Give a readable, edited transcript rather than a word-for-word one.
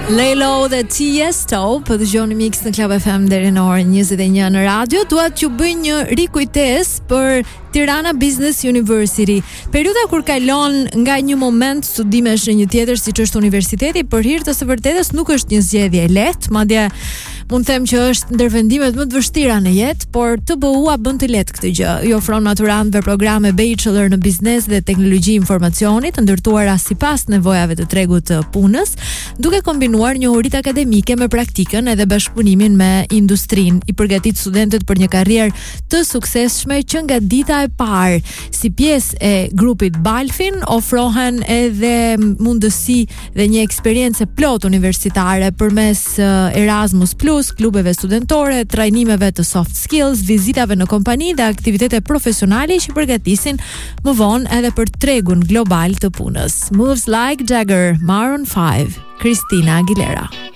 Lay Low dhe Tiesto, po dëgjoni mix në Club FM deri në orën 21 në radio. Dua t'ju bëj një rikujtesë për Tirana Business University. Periudha kur kalon nga një moment studimesh në një tjetër siç është universiteti, për hir të së vërtetës nuk është një zgjedhje e lehtë, madje mund të them që është ndër vendimet më të vështira në jetë, por TBU-a bën të lehtë këtë gjë. I ofron maturantëve programe bachelor në biznes dhe teknologji informacionit, të ndërtuara sipas nevojave të tregut të punës, duke kombinuar njohuritë akademike me praktikën edhe bashkëpunimin me industrinë. I përgatit studentët për një karrierë të suksesshme që nga dita e parë. Si pjesë e grupit Balfin ofrohen edhe mundësi dhe një eksperiencë plot universitare përmes Erasmus+, klubeve studentore, trajnimeve të soft skills, vizitave në kompani dhe aktivitete profesionale që përgatisin më vonë edhe për tregun global të punës. Moves Like Jagger, Maroon 5, Christina Aguilera.